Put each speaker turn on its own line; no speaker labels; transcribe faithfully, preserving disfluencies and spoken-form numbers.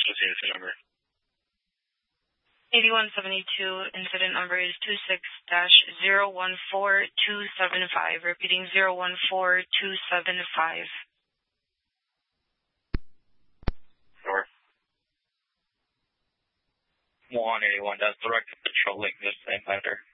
the incident number?
eighty-one seventy-two, incident number is two six dash zero one four two seven five. Repeating zero one four two seven five.
Sure. one eighty-one, that's direct control link, this same vendor.